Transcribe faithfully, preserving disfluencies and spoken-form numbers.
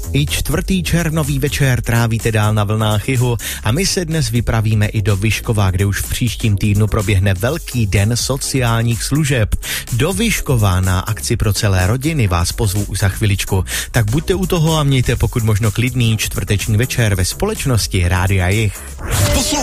I čtvrtý červnový večer trávíte dál na vlnách Jihu a my se dnes vypravíme i do Vyškova, kde už v příštím týdnu proběhne velký den sociálních služeb. Do Vyškova na akci pro celé rodiny vás pozvu už za chviličku. Tak buďte u toho a mějte pokud možno klidný čtvrteční večer ve společnosti Rádia Jih.